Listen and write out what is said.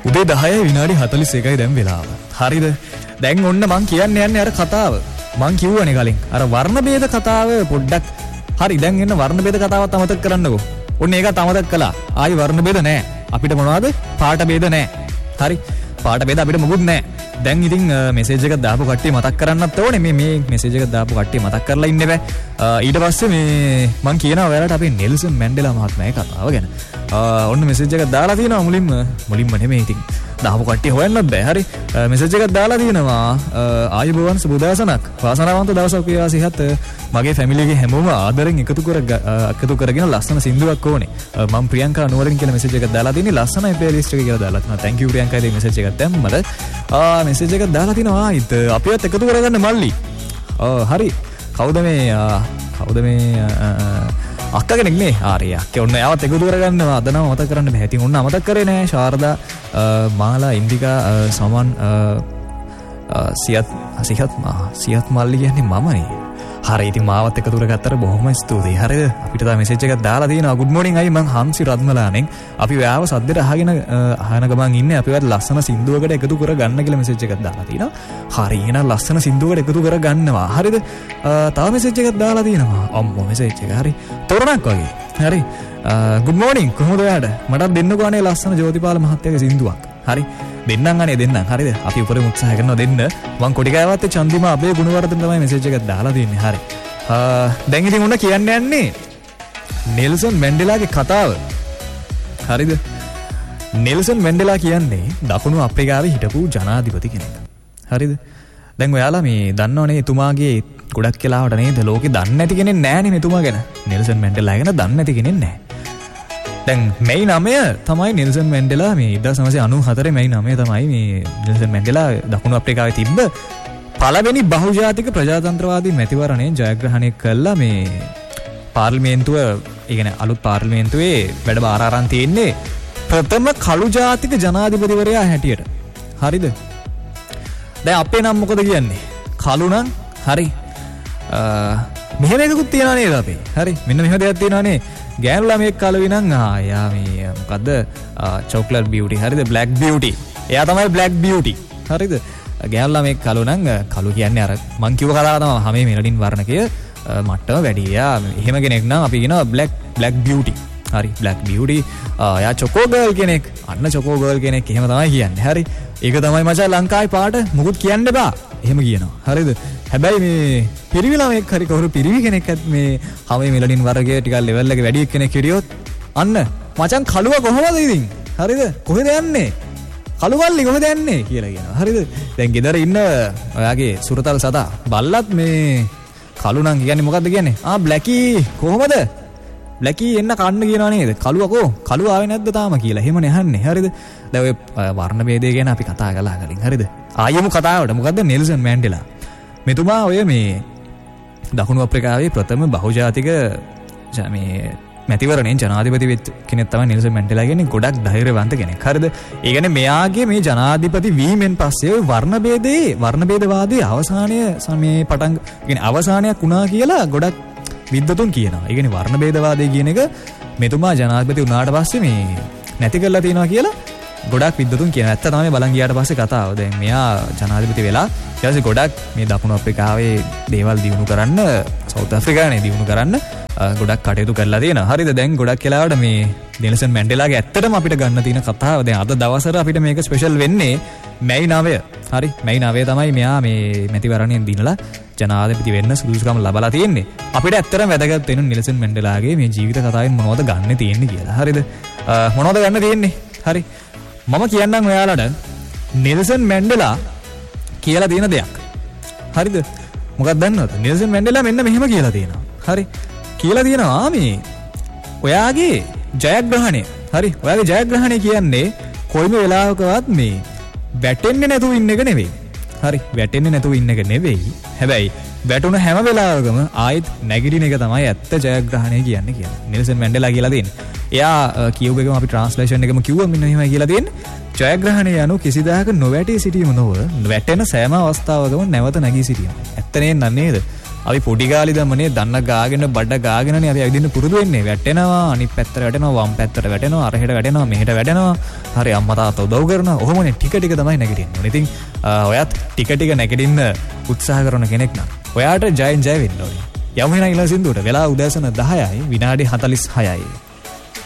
උදේ 10:41 දැන් වෙලාව. හරිද? දැන් ඔන්න මං කියන්න යන්නේ අර කතාව. මං කිව්වනේ කලින්. අර වර්ණ ભેද කතාව පොඩ්ඩක් හරි දැන් එන්න වර්ණ ભેද කතාවත් අමතක කරන්නකෝ. ඔන්න ඒකත් අමතක කළා. ආයි වර්ණ ભેද නැහැ. අපිට මොනවද? පාට ભેද නැහැ. හරි. පාට ભેද අපිට මොකුත් නැහැ. දැන් ඉතින් මෙසේජ් එකක් දාපු කට්ටිය මතක් කරන්නත් ඕනේ. මේ මෙසේජ් එකක් දාපු කට්ටිය මතක් කරලා ඉන්න බෑ. ඊට පස්සේ මේ මං කියනවා ඔයාලට අපේ නෙල්සන් මැන්ඩෙලා මහත්මයාගේ කතාව ගැන. ඔන්න මෙසේජ් එකක් දාලා තියෙනවා මුලින්ම නෙමෙයි ඉතින්. දාපු කට්ටිය හොයන්නත් බෑ. හරි. මෙසේජ් එකක් දාලා තියෙනවා. ආයුබෝවන් සුබදාසනක්. වාසනාවන්ත දවසක් වේවා සිහත්. මගේ ෆැමිලි එකේ හැමෝම ආදරෙන් එකතු කරගෙන ලස්සන සින්දුවක් ඕනේ. මම ප්‍රියංකා නුවරින් කියලා මෙසේජ් එකක් දාලා තියෙන්නේ. ලස්සනයි ප්ලේලිස්ට් එක කියලා දාලා තියෙනවා. thank you ප්‍රියංකා ඉතින් මෙසේජ් එකක් දැම්මද? මෙසේජ් එකක් දාලා තිනවා ආයිත් අපිවත් එකතු කරගන්න මල්ලි. හරි. කවුද මේ අක්කා කෙනෙක් නේ. ආරේ අක්කේ ඔන්න යාවත් එකතු කරගන්නවා. අද නම මතක කරන්න බෑ. ඉතින් ඔන්න අමතක කරේ නෑ. ශාරදා, මාලා, ඉන්දිකා, සමන්, සියත් මල්ලි කියන්නේ මමනේ. හරි ඉතින් මාවත් එකතු කරගත්තට බොහොම ස්තුතියි. හරිද? අපිට තා මෙසේජ් එකක් දාලා තියෙනවා. good morning අයි මං හම්සි රත්මලානෙන්. අපි ඔයාව සද්දෙට අහන ගමන් ඉන්නේ. අපිවත් ලස්සන සින්දුවකට එකතු කරගන්න කියලා මෙසේජ් එකක් දාලා තිනවා. හරි එහෙනම් ලස්සන සින්දුවකට එකතු කරගන්නවා. හරිද? තව මෙසේජ් එකක් දාලා තියෙනවා. අම්මෝ මෙසේජ් එක. හරි. තොරණක් වගේ. හරි. good morning කොහොමද ඔයාට? මටත් දෙන්නකෝ අනේ ලස්සන ජෝතිපාල මහත්තයාගේ සින්දුවක්. හරි. දෙන්නම් අනේ දෙන්නම්. හරිද? අපි උපරිම උත්සාහ කරනවා දෙන්න. මං කොටිකාවත් චන්දිමා අබේ ගුණවර්ධන තමයි මෙසේජ් එකක් දාලා තින්නේ. හරි. දැන් ඉතින් උන්න කියන්න යන්නේ නෙල්සන් මැන්ඩෙලාගේ කතාව. හරිද? නෙල්සන් මැන්ඩෙලා කියන්නේ දකුණු අප්‍රිකාවේ හිටපු ජනාධිපති කෙනෙක්. හරිද? දැන් ඔයාලා මේ දන්නවනේ එතුමාගේ ගොඩක් කියලාවට නේද ලෝකේ දන්නේ නැති කෙනෙක් නැහැනේ මෙතුමා ගැන. නෙල්සන් මැන්ඩෙලා ගැන දන්නේ නැති කෙනෙක් නැහැ. දැන් මේ 9 තමයි නෙල්සන් මැන්ඩෙලා මේ 1994 මේ 9 තමයි මේ නෙල්සන් මැන්ඩෙලා දකුණු අප්‍රිකාවේ තිබ්බ පළවෙනි බහුජාතික ප්‍රජාතන්ත්‍රවාදී මැතිවරණයෙන් ජයග්‍රහණය කළා. මේ පාර්ලිමේන්තුව ඒ කියන්නේ අලුත් පාර්ලිමේන්තුවේ වැඩ බාර අරන් තියෙන්නේ ප්‍රථම කළු ජාතික ජනාධිපතිවරයා හැටියට. හරිද? දැන් අපේ නම් මොකද කියන්නේ? කළු නම් හරි. මෙහෙම එකකුත් තියනවා නේද අපේ? හරි. මෙන්න මෙහෙම දෙයක් තියෙනවා නේ. ගෑනු ළමෙක් කළුයි නම් යා මේ මොකද්ද? Chocolate beauty. හරිද? Black beauty. එයා තමයි බ්ලැක් බියුටි. හරිද? ගෑනු ළමෙක් කළු නම් කළු කියන්නේ අර මං කිව්ව කතාව තමයි හැම මෙලඩින් වර්ණකය මට්ටම වැඩි. යා එහෙම කෙනෙක් නම් අපි කියනවා බ්ලැක් බියුටි. හරි බ්ලැක් බියුටි. යා චොකෝ ගර්ල් කෙනෙක්. අන්න චොකෝ ගර්ල් කෙනෙක් එහෙම තමයි කියන්නේ. හරි. ඒක තමයි මචං ලංකාවේ පාට මුකුත් කියන්න එපා. එහෙම කියනවා. හරිද? හැබැයි මේ පිරිවි ළමෙක් හරි කවුරු පිරිවි කෙනෙක්වත් මේ හැම මෙලඩින් වර්ගයේ ටිකක් ලෙවල් එක වැඩි කෙනෙක් හිටියොත් අන්න මචං කළුව කොහොමද ඉතින්? හරිද? කොහෙද යන්නේ? කළුවල්ලි කොහෙද යන්නේ කියලා කියනවා. හරිද? දැන් ගෙදර ඉන්න ඔයාගේ සුරතල් සතා බල්ලත් මේ කළු නම් කියන්නේ මොකද්ද කියන්නේ? බ්ලැකී කොහොමද? බ්ලැකී එන්න කන්න කියනවා නේද? කළුවකෝ කළුව ආවේ නැද්ද තාම කියලා. එහෙමනේ අහන්නේ. හරිද? දැන් ඔය වර්ණ ભેදය ගැන අපි කතා කළා කලින්. හරිද? ආයෙමු කතාවට. මොකද්ද නෙල්සන් මැන්ඩෙලා? මෙතුමා ඔය මේ දකුණු අප්‍රිකාවේ ප්‍රථම බහුජාතික මේ මැතිවරණයෙන් ජනාධිපති වෙච්ච කෙනෙක් තමයි නෙල්සන් මැන්ඩෙලා කියන්නේ. ගොඩක් ධෛර්යවන්ත කෙනෙක්. හරිද? ඒ කියන්නේ මෙයාගේ මේ ජනාධිපති වීමෙන් පස්සේ වර්ණ ભેදවාදයේ අවසානයක් වුණා කියලා ගොඩක් විද්වතුන් කියනවා. ඒ කියන්නේ වර්ණ ભેදවාදය කියන එක මෙතුමා ජනාධිපති වුණාට පස්සේ මේ නැති කරලා තියෙනවා කියලා ගොඩක් විද්වතුන් කියනවා. ඇත්ත තමයි බලන් ගියාට පස්සේ කතාව. දැන් මෙයා ජනාධිපති වෙලා ඊට පස්සේ ගොඩක් මේ දකුණු අප්‍රිකාවේ දේවල් දියුණු කරන්න සවුත් අප්‍රිකාවේ දියුණු කරන්න ගොඩක් කටයුතු කරලා තියෙනවා. හරිද? දැන් ගොඩක් වෙලාවට මේ නෙල්සන් මැන්ඩෙලාගේ ඇත්තටම අපිට ගන්න තියෙන කතාව දැන් අද දවසට අපිට මේක ස්පෙෂල් වෙන්නේ මැයි 9. හරි මැයි 9 තමයි මෙයා මේ මැතිවරණයෙන් දිනලා ජනාධිපති වෙන්න සුදුසුකම් ලබලා තියෙන්නේ. අපිට ඇත්තටම වැදගත් වෙන නෙල්සන් මැන්ඩෙලාගේ මේ ජීවිත කතාවෙන් මොනවද ගන්න තියෙන්නේ කියලා. හරිද? මොනවද ගන්න තියෙන්නේ? හරි. මම කියන්නම් ඔයාලට නෙල්සන් මැන්ඩෙලා කියලා තියෙන දෙයක්. හරිද? මොකක්ද දන්නවද? නෙල්සන් මැන්ඩෙලා මෙන්න මෙහෙම කියලා තියෙනවා. හරි. කියලා තියෙනවා මේ ඔයාගේ ජයග්‍රහණය. හරි. ඔයාගේ ජයග්‍රහණය කියන්නේ කොයිම වෙලාවකවත් මේ වැටෙන්නේ නැතුව ඉන්න එක නෙවෙයි. හරි. වැටෙන්නේ නැතුව ඉන්න එක නෙවෙයි. හැබැයි වැටුණ හැම වෙලාවකම ආයෙත් නැගිටින එක තමයි ඇත්ත ජයග්‍රහණය කියන්නේ කියලා. නෙල්සන් මැන්ඩෙලා කියලා තියෙන්නේ. එයා කියුව එකම අපි ට්‍රාන්ස්ලේෂන් එකම කිව්වොත් මෙන්න එහෙමයි කියලා තියෙන්නේ. ජයග්‍රහණය යනු කිසිදාක නොවැටී සිටීම නොව වැටෙන සෑම අවස්ථාවකම නැවත නැගී සිටීම. ඇත්ත නේද? අපි පොඩි ගාලි දමනේ දන්න ගාගෙන බඩ ගාගෙනනේ අපි ඇවිදින්න පුරුදු වෙන්නේ. වැටෙනවා, අනිත් පැත්තට වැටෙනවා, වම් පැත්තට වැටෙනවා, අරහෙට වැටෙනවා, මෙහෙට වැටෙනවා. හරි අම්මා තාත්තා උදව් කරනවා. ඔහොමනේ ටික ටික තමයි නැගිටින්න ඕනේ. ඉතින් ඔයත් ටික ටික නැගිටින්න උත්සාහ කරන කෙනෙක් නම් ඔයාට ජයෙන් ජය වෙන්න ඕනේ. යමු එහෙනම් ඊළඟ සින්දුවට. වෙලාව උදෑසන 10යි විනාඩි 46යි.